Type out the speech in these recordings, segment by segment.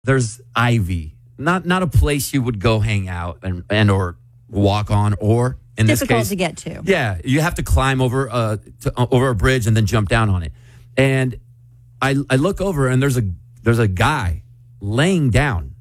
there's ivy. Not a place you would go hang out and or walk on, or in this Difficult case, to get to. Yeah, you have to climb over over a bridge and then jump down on it. And I look over and there's a guy laying down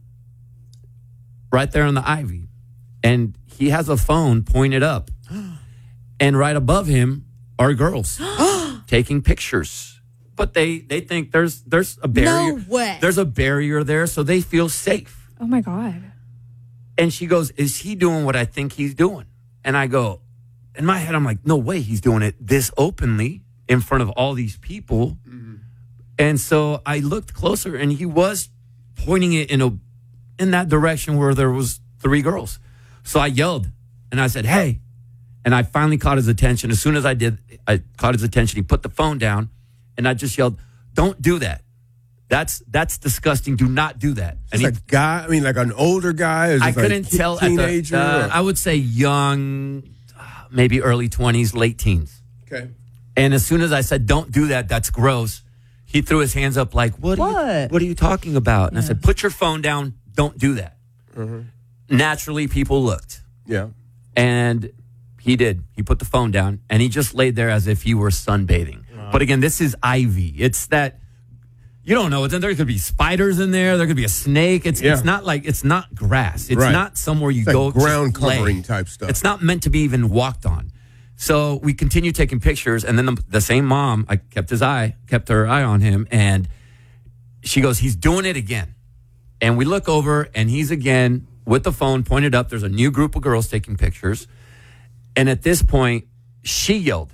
right there on the ivy, and he has a phone pointed up, and right above him are girls taking pictures. But they think there's a barrier. No way. There's a barrier there, so they feel safe. Oh, my God. And she goes, is he doing what I think he's doing? And I go, in my head, I'm like, no way he's doing it this openly in front of all these people. Mm-hmm. And so I looked closer, and he was pointing it in that direction where there was 3 girls. So I yelled, and I said, hey. And I finally caught his attention. As soon as I did, I caught his attention. He put the phone down, and I just yelled, don't do that. That's disgusting. Do not do that. And a guy, I mean, like an older guy? I couldn't tell. Teenager? I would say young, maybe early 20s, late teens. Okay. And as soon as I said, don't do that, that's gross, he threw his hands up like, what are you talking about? And I said, put your phone down. Don't do that. Mm-hmm. Naturally, people looked. Yeah. And he did. He put the phone down, and he just laid there as if he were sunbathing. Wow. But again, this is ivy. It's that... You don't know. There could be spiders in there. There could be a snake. It's not like, it's not grass. It's not somewhere you go. Like ground covering type stuff. It's not meant to be even walked on. So we continued taking pictures, and then the same mom, I kept her eye on him, and she goes, he's doing it again. And we look over, and he's again with the phone pointed up. There's a new group of girls taking pictures. And at this point, she yelled,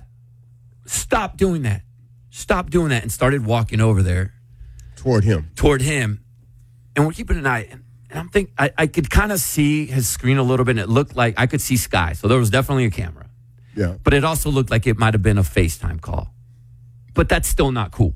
stop doing that. Stop doing that. And started walking over there. Toward him. And we're keeping an eye. And I'm thinking, I could kind of see his screen a little bit. And it looked like I could see Sky. So there was definitely a camera. Yeah. But it also looked like it might have been a FaceTime call. But that's still not cool.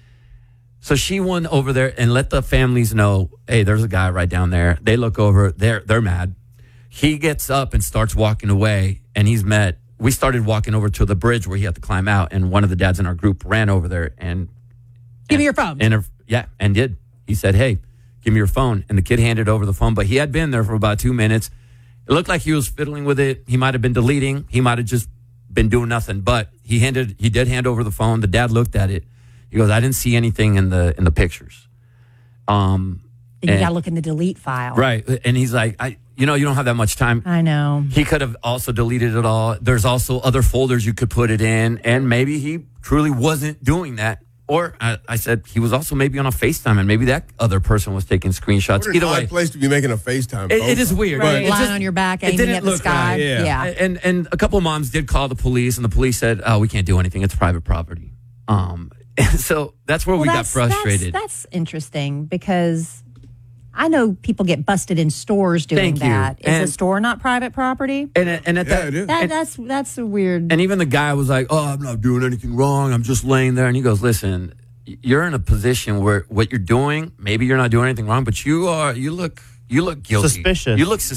So she went over there and let the families know, hey, there's a guy right down there. They look over. They're mad. He gets up and starts walking away. And we started walking over to the bridge where he had to climb out. And one of the dads in our group ran over there and give me your phone. And did. He said, hey, give me your phone. And the kid handed over the phone, but he had been there for about 2 minutes. It looked like he was fiddling with it. He might have been deleting. He might have just been doing nothing, but he did hand over the phone. The dad looked at it. He goes, I didn't see anything in the pictures. And you got to look in the delete file. Right. And he's like, you don't have that much time. I know. He could have also deleted it all. There's also other folders you could put it in. And maybe he truly wasn't doing that. Or I said he was also maybe on a FaceTime, and maybe that other person was taking screenshots. Either way, place to be making a FaceTime. It is weird. Right. Lying on your back, aiming at the sky. Right. Yeah. And a couple of moms did call the police, and the police said, "Oh, we can't do anything. It's private property." And so that's where we got frustrated. That's interesting because I know people get busted in stores doing that. Is a store not private property? And at it is. That's a weird. And even the guy was like, "Oh, I'm not doing anything wrong. I'm just laying there." And he goes, "Listen, you're in a position where what you're doing, maybe you're not doing anything wrong, but you look guilty. Suspicious. You look